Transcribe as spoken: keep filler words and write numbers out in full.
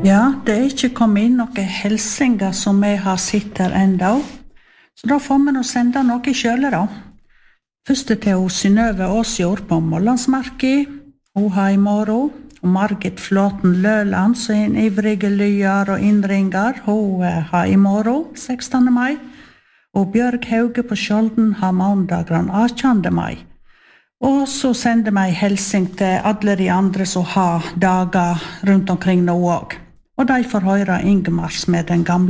Ja, det er ikke kommet inn noen helsinger som vi har sett her enda. Så da får vi nå sende noe selv da. Først til hun Synnøve Åsjord på Målandsmarki. Hun har i morgen. Og Margit Flåten Løland, som er en ivrige lyar og innringer. Hun har i morgen, sekstende mai. Og Bjørg Hauge på Skjolden har mandag den attende mai. Og så sender vi helsing til alle de andre som har dager rundt omkring nå også. Og de får høre Ingemars med den gamle